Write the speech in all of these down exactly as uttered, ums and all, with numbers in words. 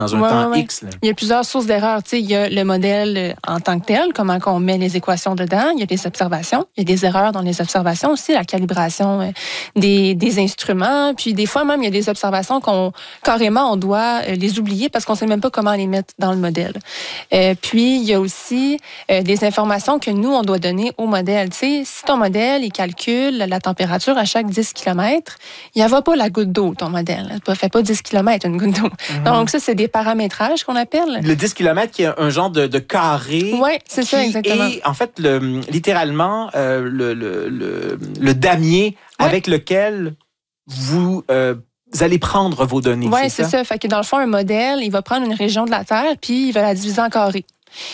dans un ouais, temps ouais. X. Là. Il y a plusieurs sources d'erreurs. Tu sais, il y a le modèle en tant que tel, comment on met les équations dedans. Il y a des observations. Il y a des erreurs dans les observations aussi, la calibration des, des instruments. Puis des fois même, il y a des observations qu'on carrément on doit les oublier parce qu'on ne sait même pas comment les mettre dans le modèle. Euh, puis il y a aussi euh, des informations que nous, on doit donner au modèle. Tu sais, si ton modèle, il calcule la température à chaque dix kilomètres, il n'y a pas la goutte d'eau, ton modèle. Ça ne fait pas dix kilomètres, une goutte d'eau. Mm-hmm. Donc ça, c'est des paramétrages qu'on appelle. Le dix kilomètres qui est un genre de, de carré. Oui, c'est ça, exactement. Et en fait, le, littéralement, euh, le, le, le, le damier ouais. avec lequel vous, euh, vous allez prendre vos données. Oui, c'est, c'est ça? ça. Fait que dans le fond, un modèle, il va prendre une région de la Terre, puis il va la diviser en carrés.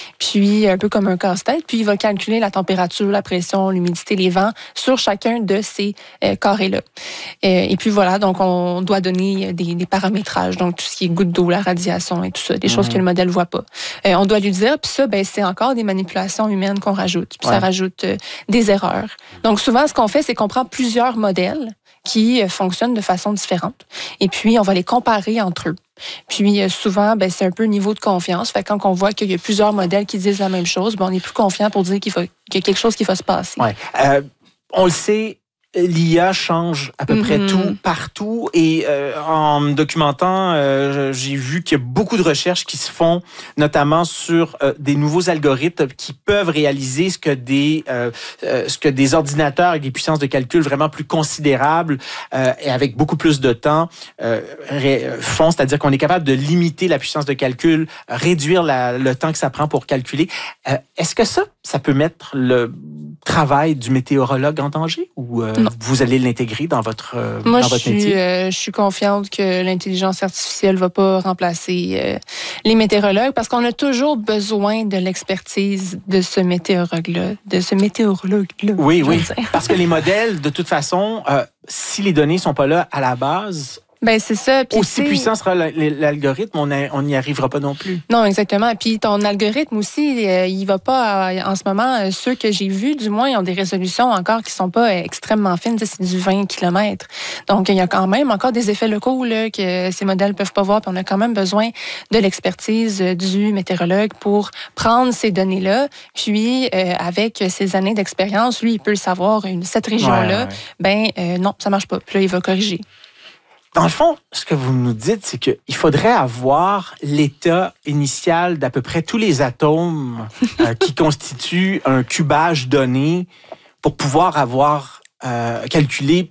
Puis, un peu comme un casse-tête, puis il va calculer la température, la pression, l'humidité, les vents sur chacun de ces euh, carrés-là. Euh, et puis voilà, donc on doit donner des, des paramétrages, donc tout ce qui est goutte d'eau, la radiation et tout ça, des mmh. choses que le modèle ne voit pas. Euh, on doit lui dire, puis ça, ben, c'est encore des manipulations humaines qu'on rajoute, puis ouais. ça rajoute euh, des erreurs. Donc souvent, ce qu'on fait, c'est qu'on prend plusieurs modèles qui euh, fonctionnent de façon différente, et puis on va les comparer entre eux. Puis souvent, ben, c'est un peu niveau de confiance. Fait que quand on voit qu'il y a plusieurs modèles qui disent la même chose, ben, on est plus confiant pour dire qu'il, va, qu'il y a quelque chose qui va se passer. Ouais. Euh, on le sait, l'I A change à peu mm-hmm. près tout, partout. Et euh, en me documentant, euh, j'ai vu qu'il y a beaucoup de recherches qui se font, notamment sur euh, des nouveaux algorithmes qui peuvent réaliser ce que des, euh, euh, ce que des ordinateurs avec des puissances de calcul vraiment plus considérables euh, et avec beaucoup plus de temps euh, ré, font. C'est-à-dire qu'on est capable de limiter la puissance de calcul, réduire la, le temps que ça prend pour calculer. Euh, est-ce que ça, ça peut mettre le travail du météorologue en danger ou euh, vous allez l'intégrer dans votre, euh, Moi, dans votre je suis, métier? Euh, je suis confiante que l'intelligence artificielle ne va pas remplacer euh, les météorologues parce qu'on a toujours besoin de l'expertise de ce météorologue-là, de ce météorologue-là. Oui, oui, parce que les modèles, de toute façon, euh, si les données ne sont pas là à la base... Ben c'est ça. Puis aussi puissant sera l'algorithme, on n'y arrivera pas non plus. Non, exactement. Puis ton algorithme aussi, euh, il va pas, euh, en ce moment, euh, ceux que j'ai vus, du moins, ils ont des résolutions encore qui sont pas euh, extrêmement fines. C'est du vingt kilomètres. Donc, il y a quand même encore des effets locaux là, que ces modèles peuvent pas voir. Puis on a quand même besoin de l'expertise euh, du météorologue pour prendre ces données-là. Puis, euh, avec ses années d'expérience, lui, il peut le savoir, une, cette région-là, ouais, ouais. ben euh, non, ça marche pas. Puis là, il va corriger. Dans le fond, ce que vous nous dites, c'est qu'il faudrait avoir l'état initial d'à peu près tous les atomes euh, qui constituent un cubage donné pour pouvoir avoir euh, calculé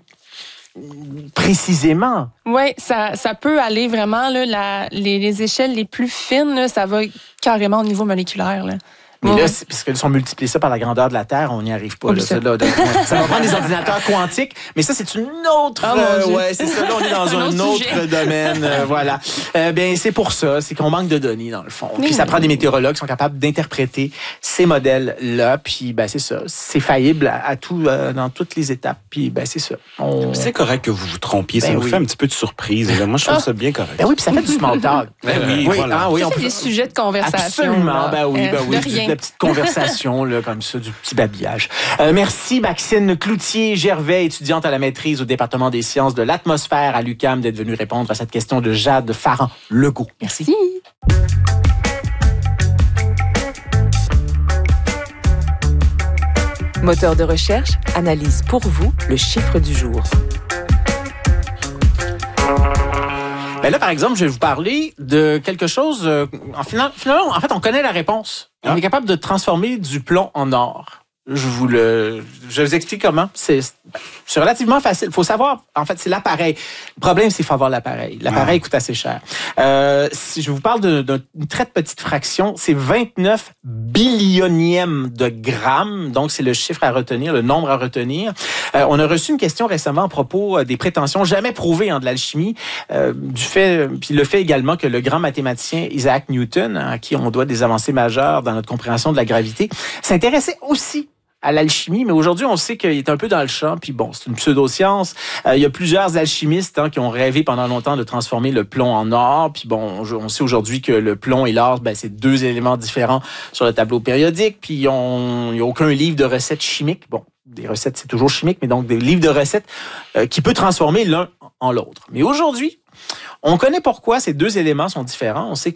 précisément. Oui, ça, ça peut aller vraiment, là, la, les, les échelles les plus fines, là, ça va carrément au niveau moléculaire, là. Mais là, parce que si on multiplie ça par la grandeur de la Terre, on n'y arrive pas. Là, ça, là, donc, ça va prendre des ordinateurs quantiques, mais ça, c'est une autre... Oh, euh, ouais, c'est ça, là, on est dans un, un autre sujet. domaine. Euh, voilà. Euh, bien, c'est pour ça, c'est qu'on manque de données, dans le fond. Puis ça prend des météorologues qui sont capables d'interpréter ces modèles-là, puis ben, c'est ça. C'est faillible à, à tout, euh, dans toutes les étapes, puis ben, c'est ça. On... C'est correct que vous vous trompiez, ça ben, vous oui. fait un petit peu de surprise. Moi, je trouve ah. ça bien correct. Ben oui, puis ça fait du small talk. Ben oui, oui, voilà. ah, oui, ça, on c'est peut... des sujets de conversation. Absolument, là. ben oui, ben oui. De rien. De la petite conversation. Là, comme ça, du petit babillage. Euh, merci Maxine Cloutier-Gervais, étudiante à la maîtrise au département des sciences de l'atmosphère à l'U Q A M, d'être venue répondre à cette question de Jade Farran-Legault. Merci. Merci. Moteur de recherche analyse pour vous le chiffre du jour. Ben là, par exemple, je vais vous parler de quelque chose... Euh, en final, finalement, en fait, on connaît la réponse. On ah. est capable de transformer du plomb en or. Je vous le, je vous explique comment. C'est, c'est relativement facile. Il faut savoir, en fait, c'est l'appareil. Le problème, c'est qu'il faut avoir l'appareil. L'appareil ah. coûte assez cher. Euh, si je vous parle de, de, d'une très petite fraction, c'est vingt-neuf billionièmes de grammes. Donc, c'est le chiffre à retenir, le nombre à retenir. Euh, on a reçu une question récemment à propos des prétentions jamais prouvées hein, de l'alchimie, euh, du fait, puis le fait également que le grand mathématicien Isaac Newton, à qui on doit des avancées majeures dans notre compréhension de la gravité, s'intéressait aussi à l'alchimie, mais aujourd'hui, on sait qu'il est un peu dans le champ, puis bon, c'est une pseudo-science. Euh, il y a plusieurs alchimistes hein, qui ont rêvé pendant longtemps de transformer le plomb en or, puis bon, on sait aujourd'hui que le plomb et l'or, ben, c'est deux éléments différents sur le tableau périodique, puis il n'y a aucun livre de recettes chimiques. Bon, des recettes, c'est toujours chimique, mais donc des livres de recettes euh, qui peut transformer l'un en l'autre. Mais aujourd'hui, On connaît pourquoi ces deux éléments sont différents. On sait